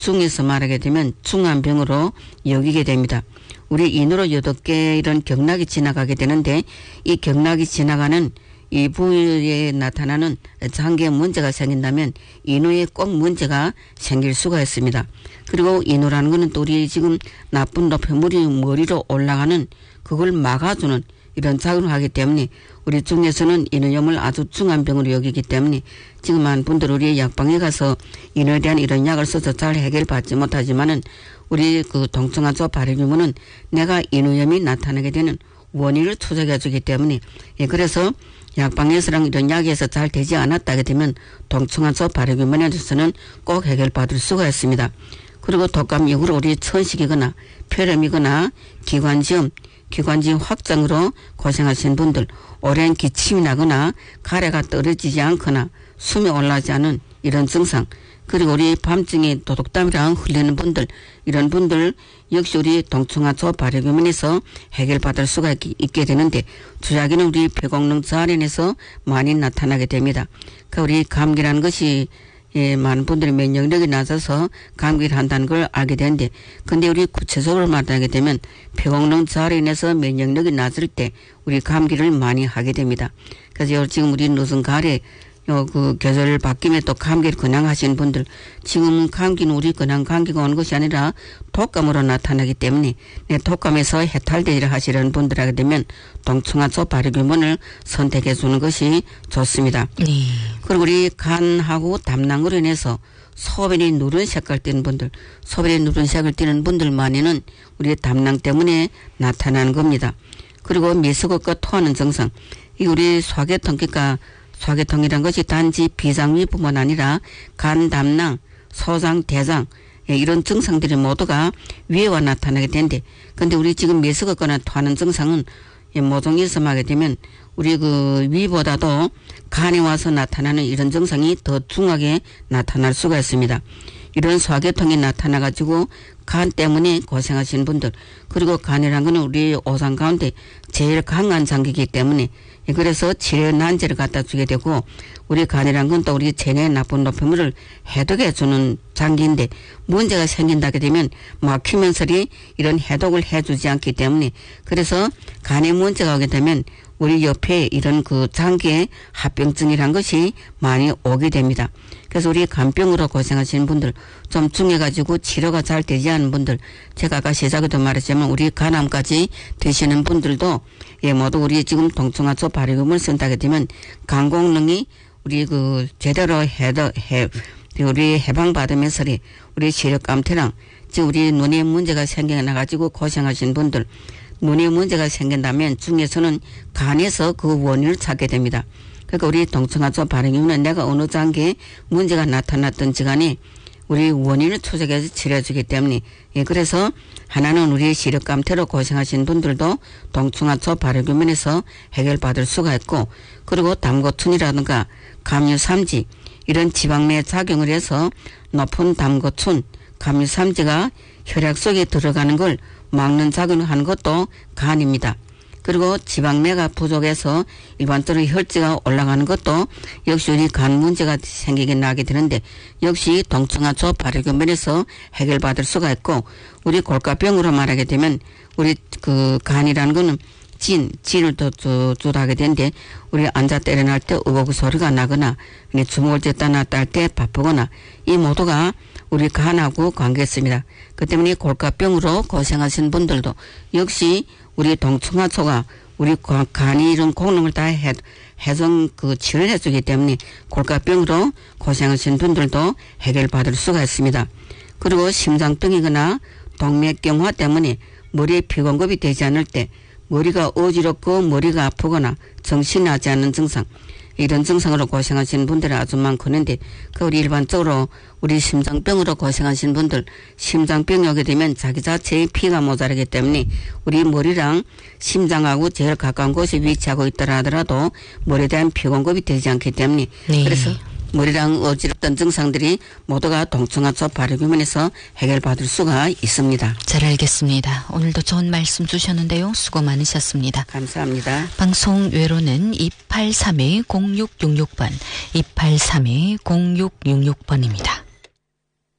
중에서 말하게 되면 중한 병으로 여기게 됩니다. 우리 인후로 8개 이런 경락이 지나가게 되는데 이 경락이 지나가는 이 부위에 나타나는 장기에 문제가 생긴다면 인후에 꼭 문제가 생길 수가 있습니다. 그리고 인후라는 것은 또 우리 지금 나쁜 노폐물이 머리로 올라가는 그걸 막아주는 이런 작용을 하기 때문에 우리 중에서는 인후염을 아주 중한 병으로 여기기 때문에 지금 많은 분들 우리 약방에 가서 인후에 대한 이런 약을 써서 잘 해결받지 못하지만은 우리 그 동청아조 발효균은 내가 인후염이 나타나게 되는 원인을 추적해 주기 때문에 그래서 약방에서랑 이런 약에서 잘 되지 않았다게 되면 동청아조 발효균에 대해서는 꼭 해결받을 수가 있습니다. 그리고 독감역으로 우리 천식이거나 폐렴이거나 기관지염 확장으로 고생하신 분들, 오랜 기침이 나거나 가래가 떨어지지 않거나 숨이 올라가지 않은 이런 증상, 그리고 우리 밤중에 도둑담이랑 흘리는 분들, 이런 분들 역시 우리 동청아조 발효균에서 해결받을 수가 있게 되는데 주사기는 우리 폐공능 저하련에서 많이 나타나게 됩니다. 그러니까 우리 감기라는 것이 많은 분들이 면역력이 낮아서 감기를 한다는 걸 알게 되는데 근데 우리 구체적으로 말하게 되면 폐공능 저하로 인해서 면역력이 낮을 때 우리 감기를 많이 하게 됩니다. 그래서 지금 우리 늦은 가을에 그 계절 바뀜에 또 감기를 그냥 하시는 분들 지금 감기는 우리 그냥 감기가 오는 것이 아니라 독감으로 나타나기 때문에 독감에서 해탈되기를 하시려는 분들 하게 되면 동청아조 발효균을 선택해 주는 것이 좋습니다. 그리고 우리 간하고 담낭으로 인해서 소변이 누런 색깔 띠는 분들, 소변이 누런 색을 띠는 분들만에는 우리 담낭 때문에 나타나는 겁니다. 그리고 미스것과 토하는 증상, 이 우리 소화계통, 그러니까 소화계통이란 것이 단지 비장위뿐만 아니라 간, 담낭, 소장, 대장 이런 증상들이 모두가 위에와 나타나게 되는데 근데 우리 지금 미스거거나 토하는 증상은 모종에서 하게 되면 우리 그 위보다도 간에 와서 나타나는 이런 증상이 더 중하게 나타날 수가 있습니다. 이런 소화계통이 나타나가지고 간 때문에 고생하시는 분들 그리고 간이라는 것은 우리 오장 가운데 제일 강한 장기이기 때문에 그래서 치료 난제를 갖다 주게 되고 우리 간이라는 건 또 우리 체내의 나쁜 노폐물을 해독해 주는 장기인데 문제가 생긴다게 되면 막히면서리 이런 해독을 해주지 않기 때문에 그래서 간에 문제가 오게 되면 우리 옆에 이런 그 장기의 합병증이란 것이 많이 오게 됩니다. 그래서 우리 간병으로 고생하시는 분들 좀 중해가지고 치료가 잘 되지 않은 분들 제가 아까 시작에도 말했지만 우리 간암까지 되시는 분들도 모두 우리 지금 동청아조 발효균을 쓴다게 되면 간功능이 우리 그 제대로 우리 해방받으면서 우리 시력감퇴랑 지금 우리 눈에 문제가 생겨나가지고 고생하시는 분들 눈에 문제가 생긴다면 중에서는 간에서 그 원인을 찾게 됩니다. 그러니까 우리 동청아조 발효균은 내가 어느 장기에 문제가 나타났던지 간에 우리 원인을 추적해서 치료해주기 때문에 그래서 하나는 우리 시력감퇴로 고생하신 분들도 동청아조 발효균에서 해결받을 수가 있고 그리고 담고춘이라든가 감유삼지 이런 지방내 작용을 해서 높은 담고춘, 감유삼지가 혈액 속에 들어가는 걸 막는 작용을 하는 것도 간입니다. 그리고 지방내가 부족해서 일반적으로 혈지가 올라가는 것도 역시 우리 간 문제가 생기게 나게 되는데 역시 동청아조 발효균에서 해결받을 수가 있고 우리 골가병으로 말하게 되면 우리 그 간이라는 거는 진을 또 주하게 되는데 우리 앉았다 일어날 때 우거그 소리가 나거나 주먹을 쥐었다 놨다 할 때 바쁘거나 이 모두가 우리 간하고 관계 있습니다. 그 때문에 골가병으로 고생하시는 분들도 역시 우리 동청아조가 우리 간이 이런功能을 다 해정 그 치료를 해주기 때문에 골가병으로 고생하시는 분들도 해결받을 수가 있습니다. 그리고 심장병이거나 동맥경화 때문에 머리에 피 공급이 되지 않을 때 머리가 어지럽고 머리가 아프거나 정신이 나지 않는 증상 이런 증상으로 고생하시는 분들이 아주 많거든요. 그 우리 일반적으로 우리 심장병으로 고생하시는 분들 심장병이 오게 되면 자기 자체의 피가 모자라기 때문에 우리 머리랑 심장하고 제일 가까운 곳에 위치하고 있더라 하더라도 머리에 대한 피 공급이 되지 않기 때문에 그래서 머리랑 어지럽던 증상들이 모두가 동청아조 발효균에서 해결받을 수가 있습니다. 잘 알겠습니다. 오늘도 좋은 말씀 주셨는데요. 수고 많으셨습니다. 감사합니다. 방송 외로는 2832-0666번 2832-0666번입니다.